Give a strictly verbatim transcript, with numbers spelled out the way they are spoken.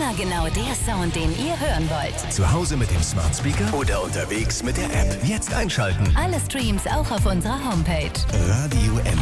Immer genau der Sound, den ihr hören wollt. Zu Hause mit dem Smart Speaker oder unterwegs mit der App. Jetzt einschalten. Alle Streams auch auf unserer Homepage. Radio